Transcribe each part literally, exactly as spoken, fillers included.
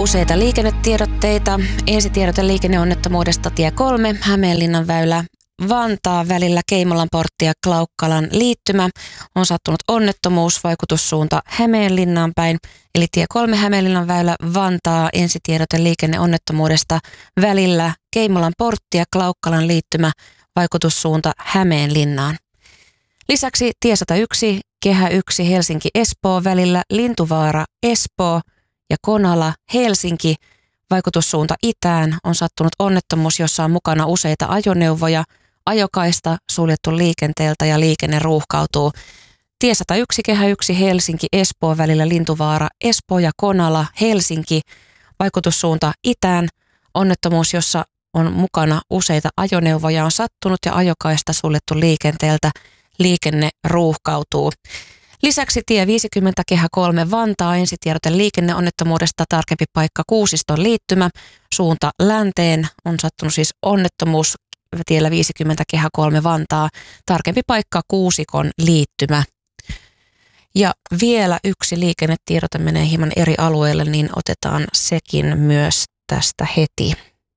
useita liikennetiedotteita. Ensitiedote liikenneonnettomuudesta tie kolme, Hämeenlinnan väylä Vantaa välillä Keimolan portti ja Klaukkalan liittymä. On sattunut onnettomuus, vaikutussuunta Hämeenlinnaan päin. Eli tie kolme, Hämeenlinnan väylä Vantaa, ensitiedote liikenneonnettomuudesta välillä Keimolan portti ja Klaukkalan liittymä, vaikutussuunta Hämeenlinnaan. Lisäksi tie sata yksi, kehä yksi Helsinki-Espoo välillä Lintuvaara Espoo ja Konala Helsinki, vaikutussuunta itään. On sattunut onnettomuus, jossa on mukana useita ajoneuvoja, ajokaista suljettu liikenteeltä ja liikenne ruuhkautuu. Tie sata yksi, kehä yksi Helsinki-Espoo välillä Lintuvaara Espoo ja Konala Helsinki, vaikutussuunta itään. Onnettomuus, jossa on mukana useita ajoneuvoja, on sattunut ja ajokaista suljettu liikenteeltä. Liikenne ruuhkautuu. Lisäksi tie viisikymmentä, kehä kolme Vantaa, ensitiedote liikenneonnettomuudesta, tarkempi paikka Kuusiston liittymä, suunta länteen. On sattunut siis onnettomuus tiellä viisikymmentä, kehä kolme Vantaa, tarkempi paikka Kuusikon liittymä. Ja vielä yksi liikennetiedote menee hieman eri alueelle, niin otetaan sekin myös tästä heti.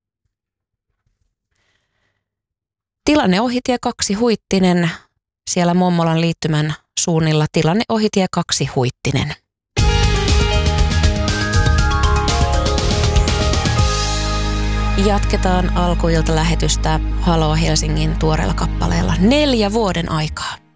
Tilanne ohitie kaksi Huittinen. Siellä Mommolan liittymän suunnilla tilanne ohitie kaksi Huittinen. Jatketaan alkuilta lähetystä Halo Helsingin tuoreella kappaleella Neljä vuoden aikaa.